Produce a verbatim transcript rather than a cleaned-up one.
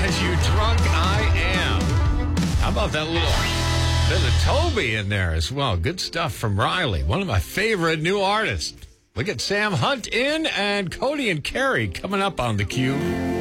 As You Drunk I Am. How about that little bit of Toby in there as well? Good stuff from Riley, one of my favorite new artists. We get Sam Hunt in and Cody and Carrie coming up on theCUBE.